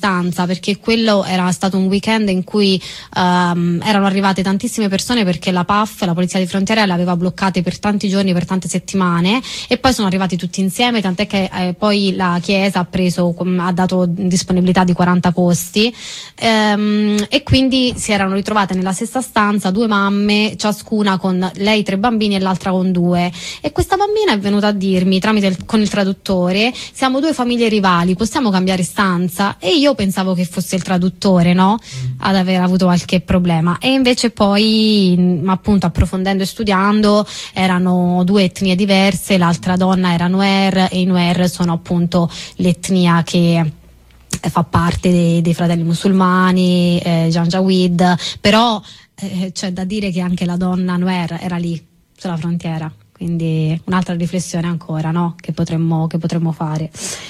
stanza, perché quello era stato un weekend in cui erano arrivate tantissime persone, perché la PAF, la Polizia di Frontiera, le aveva bloccate per tanti giorni, per tante settimane, e poi sono arrivati tutti insieme, tant'è che poi la Chiesa ha dato disponibilità di 40 posti, e quindi si erano ritrovate nella stessa stanza 2 mamme, ciascuna con lei 3 bambini e l'altra con 2, e questa bambina è venuta a dirmi con il traduttore: siamo 2 famiglie rivali, possiamo cambiare stanza? E io pensavo che fosse il traduttore, no, ad aver avuto qualche problema, e invece poi appunto approfondendo e studiando erano 2 etnie diverse. L'altra donna era Nuer, e i Nuer sono appunto l'etnia che fa parte dei fratelli musulmani, Janjaweed, però c'è da dire che anche la donna Nuer era lì sulla frontiera, quindi un'altra riflessione ancora, no, che potremmo fare.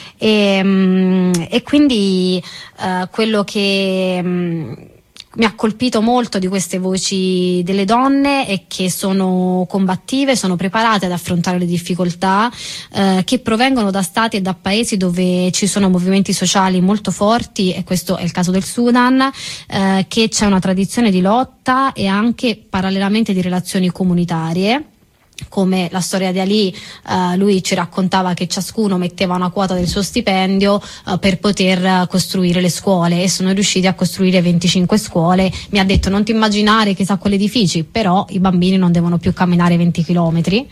E quindi quello che mi ha colpito molto di queste voci delle donne è che sono combattive, sono preparate ad affrontare le difficoltà, che provengono da stati e da paesi dove ci sono movimenti sociali molto forti, e questo è il caso del Sudan, che c'è una tradizione di lotta e anche parallelamente di relazioni comunitarie. Come la storia di Ali, lui ci raccontava che ciascuno metteva una quota del suo stipendio per poter costruire le scuole, e sono riusciti a costruire 25 scuole. Mi ha detto: non ti immaginare chissà quali edifici, però i bambini non devono più camminare 20 chilometri,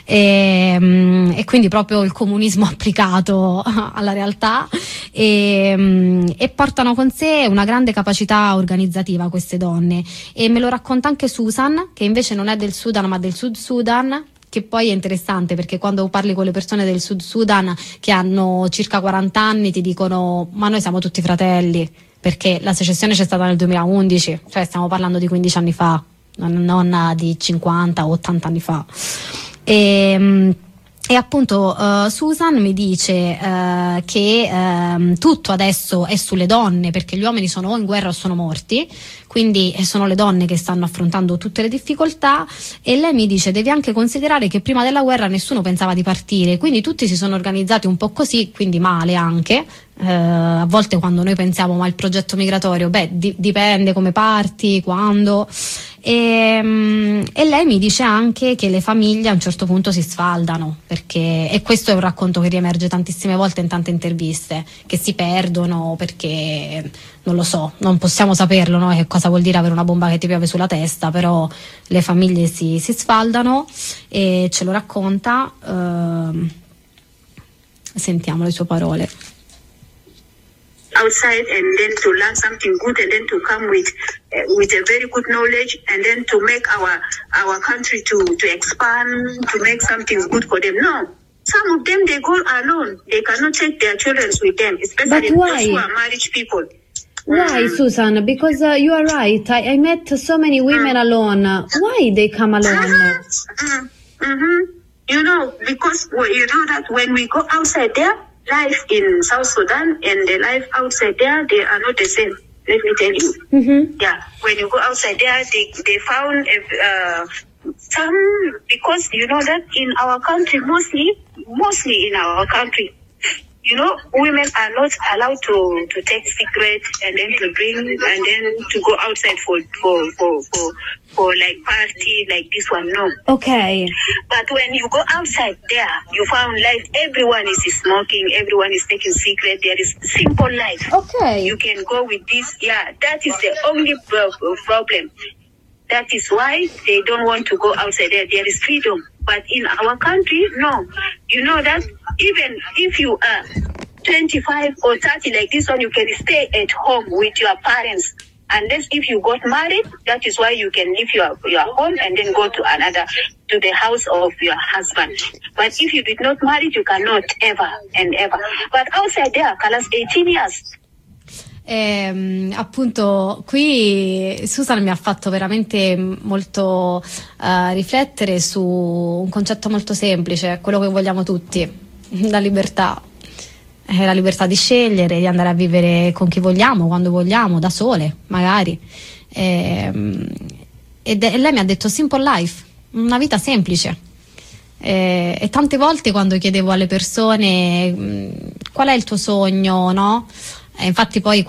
e quindi proprio il comunismo applicato alla realtà, e portano con sé una grande capacità organizzativa queste donne, e me lo racconta anche Susan, che invece non è del Sudan ma del Sud Sudan, che poi è interessante perché quando parli con le persone del Sud Sudan che hanno circa 40 anni ti dicono: ma noi siamo tutti fratelli, perché la secessione c'è stata nel 2011, cioè stiamo parlando di 15 anni fa, non di 50 o 80 anni fa. E appunto Susan mi dice che tutto adesso è sulle donne, perché gli uomini sono o in guerra o sono morti, quindi sono le donne che stanno affrontando tutte le difficoltà. E lei mi dice: devi anche considerare che prima della guerra nessuno pensava di partire, quindi tutti si sono organizzati un po' così, quindi male anche. A volte quando noi pensiamo: ma il progetto migratorio, dipende come parti, quando. E lei mi dice anche che le famiglie a un certo punto si sfaldano, e questo è un racconto che riemerge tantissime volte in tante interviste, che si perdono perché non lo so, non possiamo saperlo, no? Che cosa vuol dire avere una bomba che ti piove sulla testa, però le famiglie si sfaldano, e ce lo racconta. Sentiamo le sue parole. Outside, and then to learn something good, and then to come with a very good knowledge, and then to make our country to expand, to make something good for them. No, some of them, they go alone. They cannot take their children with them, especially those who are married people. Why, Susan? Because you are right. I met so many women alone. Why they come alone? You know, because you know that when we go outside there, life in South Sudan and the life outside there, they are not the same. Let me tell you. Mm-hmm. Yeah, when you go outside there, they found some, because you know that in our country, mostly in our country, you know, women are not allowed to take cigarettes and then to drink and then to go outside for like party like this one. No. Okay. But when you go outside there, you found life. Everyone is smoking. Everyone is taking cigarettes. There is simple life. Okay. You can go with this. Yeah, that is the only problem. That is why they don't want to go outside there. There is freedom. But in our country, no. You know that even if you are 25 or 30 like this one, you can stay at home with your parents. Unless if you got married, that is why you can leave your home and then go to the house of your husband. But if you did not marry, you cannot ever and ever. But outside there, Kalas 18 years. Appunto qui Susan mi ha fatto veramente molto riflettere su un concetto molto semplice, quello che vogliamo tutti: la libertà. La libertà di scegliere, di andare a vivere con chi vogliamo, quando vogliamo, da sole magari, e lei mi ha detto simple life, una vita semplice, e tante volte quando chiedevo alle persone qual è il tuo sogno, no? Infatti poi